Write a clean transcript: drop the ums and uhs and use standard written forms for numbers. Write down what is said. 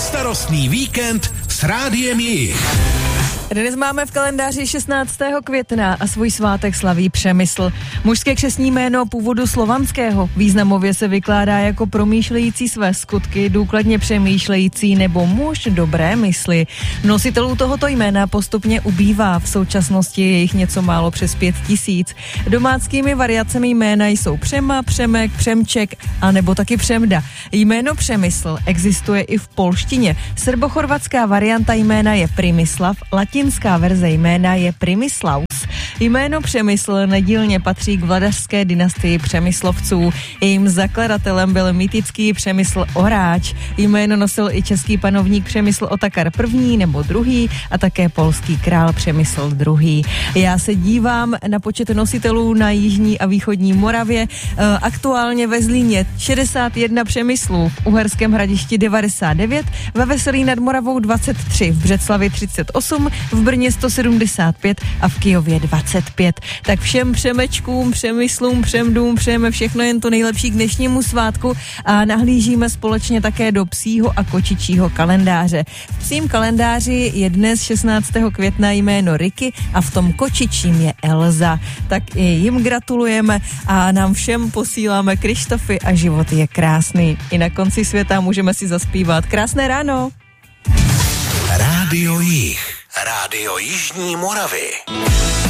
Bezstarostný víkend s Rádiem Jih. Dnes máme v kalendáři 16. května a svůj svátek slaví Přemysl. Mužské křestní jméno původu slovanského. Významově se vykládá jako promýšlející své skutky, důkladně přemýšlející nebo muž dobré mysli. Nositelů tohoto jména postupně ubývá, v současnosti je jich něco málo přes 5 000. Domáckými variacemi jména jsou Přema, Přemek, Přemček a nebo taky Přemda. Jméno Přemysl existuje i v polštině. Srbochorvatská varianta jména je Primislav, latinská verze jména je Primislaus. Jméno Přemysl nedílně patří k vladařské dynastii Přemyslovců. Jejím zakladatelem byl mýtický Přemysl Oráč. Jméno nosil i český panovník Přemysl Otakar I. nebo II. A také polský král Přemysl II. Já se dívám na počet nositelů na jižní a východní Moravě. Aktuálně ve Zlíně 61 Přemyslů, v Uherském Hradišti 99, ve Veselí nad Moravou 23, v Břeclavi 38, v Brně 175 a v Kyjově 25. Tak všem Přemečkům, Přemyslům, Přemdům přejeme všechno jen to nejlepší k dnešnímu svátku a nahlížíme společně také do psího a kočičího kalendáře. V psím kalendáři je dnes 16. května jméno Ricky a v tom kočičím je Elza. Tak i jim gratulujeme a nám všem posíláme Krištofy a život je krásný. I na konci světa můžeme si zaspívat. Krásné ráno! Rádio Jih. Rádio Jižní Moravy.